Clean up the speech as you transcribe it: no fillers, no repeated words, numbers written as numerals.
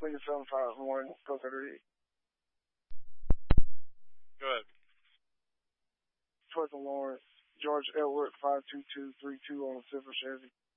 Lincoln 751, go 38. Go ahead. Troy from Lawrence. George Edward 52232 on the Silver Chevy.